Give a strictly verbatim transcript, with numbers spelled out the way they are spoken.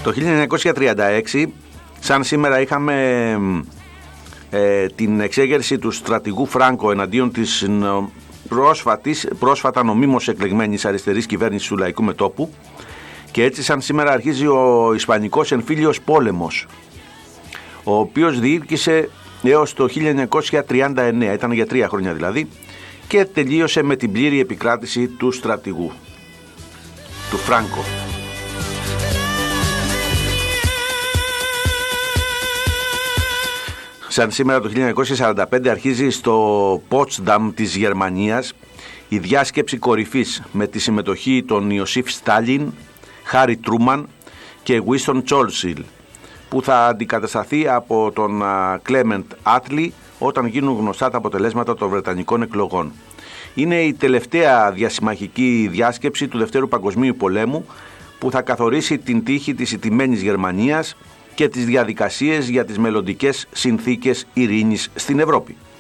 Το χίλια εννιακόσια τριάντα έξι, σαν σήμερα, είχαμε ε, την εξέγερση του στρατηγού Φράνκο εναντίον της πρόσφατης, πρόσφατα νομίμως εκλεγμένης αριστερής κυβέρνησης του Λαϊκού Μετώπου, και έτσι σαν σήμερα αρχίζει ο Ισπανικός εμφύλιος πόλεμος, ο οποίος διήρκησε έως το χίλια εννιακόσια τριάντα εννέα, ήταν για τρία χρόνια δηλαδή, και τελείωσε με την πλήρη επικράτηση του στρατηγού, του Φράνκο. Σαν σήμερα το χίλια εννιακόσια σαράντα πέντε αρχίζει στο Πότσταμ της Γερμανίας η διάσκεψη κορυφής με τη συμμετοχή των Ιωσήφ Στάλιν, Χάρι Τρούμαν και Γουίστον Τσόρτσιλ, που θα αντικατασταθεί από τον Κλέμεντ Άτλι όταν γίνουν γνωστά τα αποτελέσματα των Βρετανικών εκλογών. Είναι η τελευταία διασημαχική διάσκεψη του Δευτέρου Παγκοσμίου Πολέμου που θα καθορίσει την τύχη της ηττημένης Γερμανίας και τις διαδικασίες για τις μελλοντικές συνθήκες ειρήνης στην Ευρώπη.